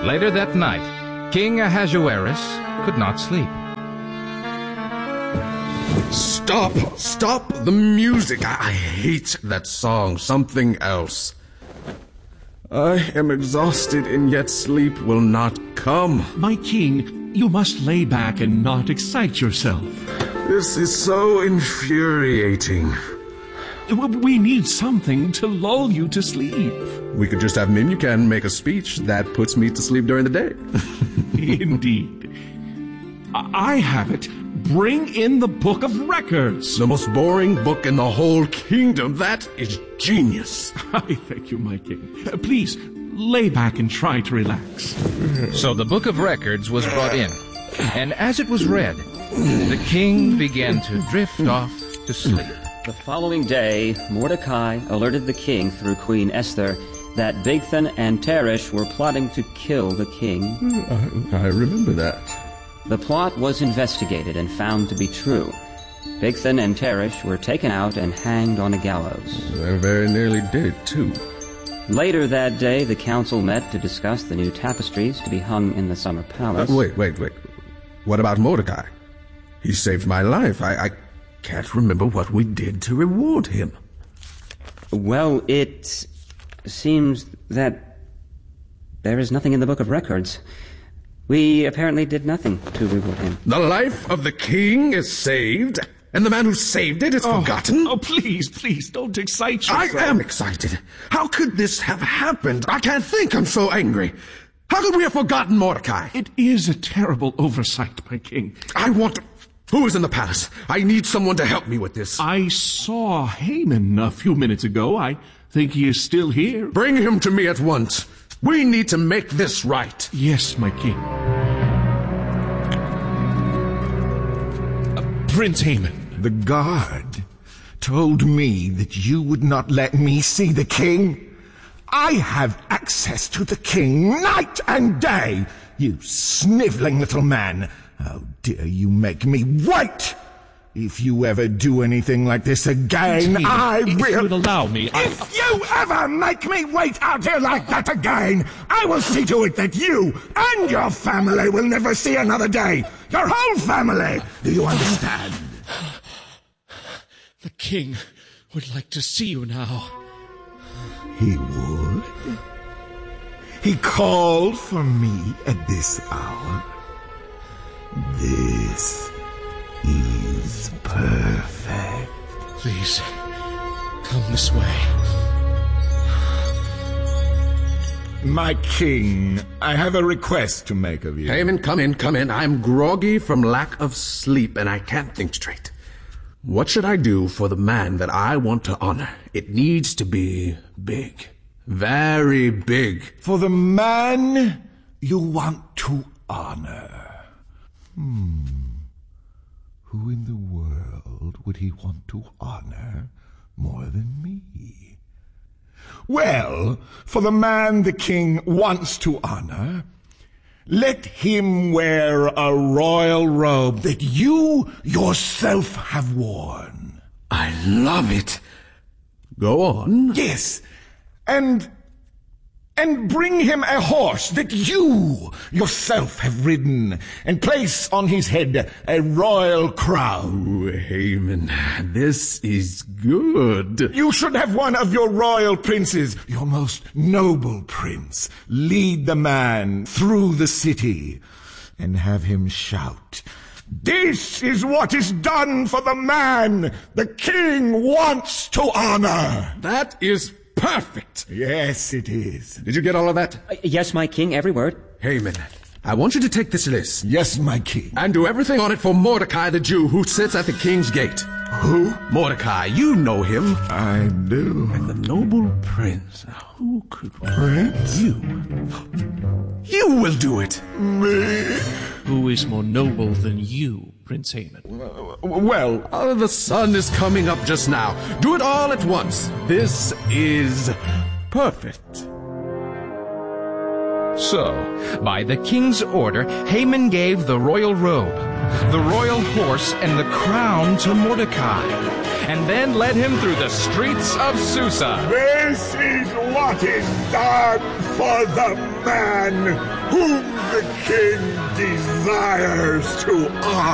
Later that night, King Ahasuerus could not sleep. Stop the music. I hate that song. Something else. I am exhausted, and yet sleep will not come. My king, you must lay back and not excite yourself. This is so infuriating. We need something to lull you to sleep. We could just have Minucan make a speech that puts me to sleep during the day. Indeed. I have it. Bring in the Book of Records. The most boring book in the whole kingdom. That is genius. I thank you, my king. Please, lay back and try to relax. So the Book of Records was brought in, and as it was read, the king began to drift off to sleep. The following day, Mordecai alerted the king through Queen Esther that Bigthan and Teresh were plotting to kill the king. I remember that. The plot was investigated and found to be true. Bigthan and Teresh were taken out and hanged on a gallows. They very nearly did, too. Later that day, the council met to discuss the new tapestries to be hung in the summer palace. Wait. What about Mordecai? He saved my life. I can't remember what we did to reward him. Well, it seems that there is nothing in the Book of Records. We apparently did nothing to reward him. The life of the king is saved, and the man who saved it is forgotten? Oh, please, don't excite yourself. I am excited. How could this have happened? I can't think. I'm so angry. How could we have forgotten Mordecai? It is a terrible oversight, my king. Who is in the palace? I need someone to help me with this. I saw Haman a few minutes ago. I think he is still here. Bring him to me at once. We need to make this right. Yes, my king. Prince Haman. The guard told me that you would not let me see the king. I have access to the king night and day. You sniveling little man. How dare you make me wait? If you ever do anything like this again, I will... If you would allow me... If you ever make me wait out here like that again, I will see to it that you and your family will never see another day. Your whole family. Do you understand? The king would like to see you now. He would? He called for me at this hour. This is perfect. Please, come this way. My king, I have a request to make of you. Haman, come in. I'm groggy from lack of sleep, and I can't think straight. What should I do for the man that I want to honor? It needs to be big. Very big. For the man you want to honor. Who in the world would he want to honor more than me? Well, for the man the king wants to honor, let him wear a royal robe that you yourself have worn. I love it. Go on. Yes, and bring him a horse that you yourself have ridden, and place on his head a royal crown. Oh, Haman, this is good. You should have one of your royal princes, your most noble prince, lead the man through the city, and have him shout, "This is what is done for the man the king wants to honor." That is perfect. Yes, it is. Did you get all of that? Yes, my king, every word. Haman, I want you to take this list. Yes, my king. And do everything on it for Mordecai the Jew, who sits at the king's gate. Who? Mordecai, you know him. I do. And the noble prince. Who could... Prince? You. You will do it. Me? Who is more noble than you, Prince Haman? Well, The sun is coming up just now. Do it all at once. This is perfect. So, by the king's order, Haman gave the royal robe, the royal horse, and the crown to Mordecai, and then led him through the streets of Susa. This is what is done for the man whom the king desires to honor.